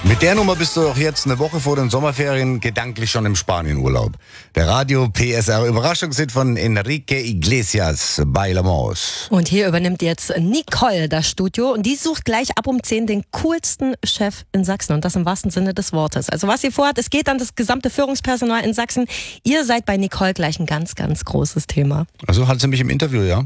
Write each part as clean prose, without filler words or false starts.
Mit der Nummer bist du auch jetzt eine Woche vor den Sommerferien gedanklich schon im Spanienurlaub. Der Radio PSR Überraschungshit von Enrique Iglesias, Bailamos. Und hier übernimmt jetzt Nicole das Studio und die sucht gleich ab um 10 den coolsten Chef in Sachsen und das im wahrsten Sinne des Wortes. Also was sie vorhat, es geht an das gesamte Führungspersonal in Sachsen. Ihr seid bei Nicole gleich ein ganz, ganz großes Thema. Also hat sie mich im Interview, ja?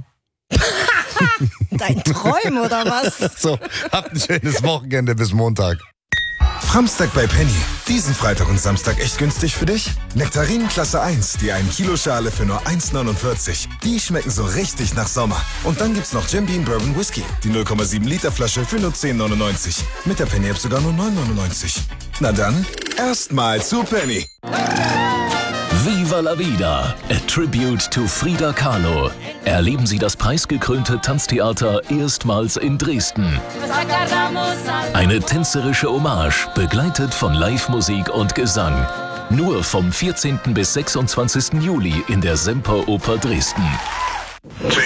Dein Träum oder was? So, habt ein schönes Wochenende bis Montag. Samstag bei Penny. Diesen Freitag und Samstag echt günstig für dich? Nektarinen Klasse 1, die 1 Kilo Schale für nur 1,49. Die schmecken so richtig nach Sommer. Und dann gibt's noch Jim Beam Bourbon Whisky, die 0,7 Liter Flasche für nur 10,99. Mit der Penny App sogar nur 9,99. Na dann, erstmal zu Penny. Viva la Vida, a tribute to Frida Kahlo. Erleben Sie das preisgekrönte Tanztheater erstmals in Dresden. Eine tänzerische Hommage, begleitet von Live-Musik und Gesang. Nur vom 14. bis 26. Juli in der Semperoper Dresden. 10, 9,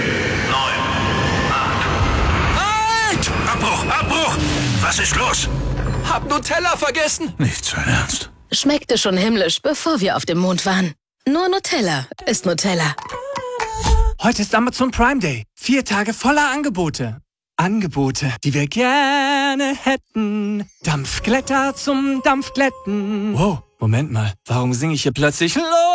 8. Halt! Abbruch! Was ist los? Hab Nutella vergessen. Nicht sein Ernst. Schmeckte schon himmlisch, bevor wir auf dem Mond waren. Nur Nutella ist Nutella. Heute ist Amazon Prime Day. 4 Tage voller Angebote. Angebote, die wir gerne hätten. Dampfglätter zum Dampfglätten. Wow, Moment mal. Warum singe ich hier plötzlich los?